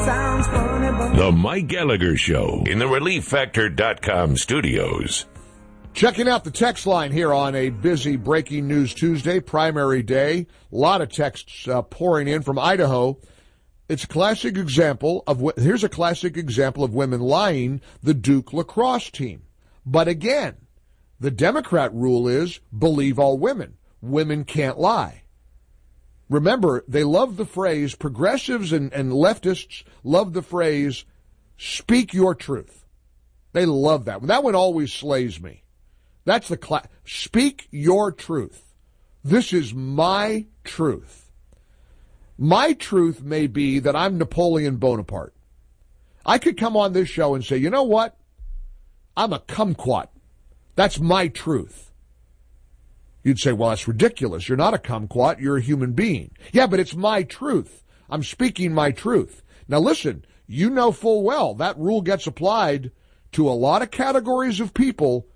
The Mike Gallagher Show in the ReliefFactor.com studios. Checking out the text line here on a busy Breaking News Tuesday, primary day. A lot of texts pouring in from Idaho. It's a classic example of here's a classic example of women lying, the Duke lacrosse team. But again, the Democrat rule is believe all women. Women can't lie. Remember, they love the phrase, progressives and leftists love the phrase, speak your truth. They love that. That one always slays me. That's the speak your truth. This is my truth. My truth may be that I'm Napoleon Bonaparte. I could come on this show and say, you know what? I'm a kumquat. That's my truth. You'd say, well, that's ridiculous. You're not a kumquat. You're a human being. Yeah, but it's my truth. I'm speaking my truth. Now listen, you know full well that rule gets applied to a lot of categories of people